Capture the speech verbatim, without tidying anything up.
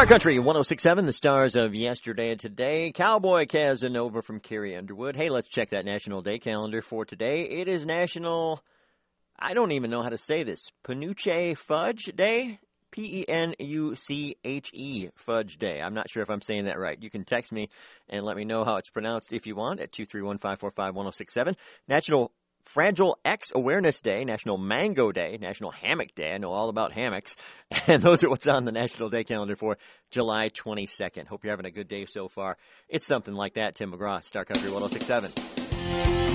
Star Country one oh six point seven, the stars of yesterday and today. Cowboy Casanova from Carrie Underwood. Hey, let's check that National Day calendar for today. It is National, I don't even know how to say this, Penuche Fudge Day? P E N U C H E, Fudge Day. I'm not sure if I'm saying that right. You can text me and let me know how it's pronounced if you want at two three one, five four five, one oh six seven. National Fragile X Awareness Day, National Mango Day, National Hammock Day. I know all about hammocks. And those are what's on the National Day calendar for July twenty-second. Hope you're having a good day so far. It's something like that. Tim McGraw, Star Country one oh six point seven.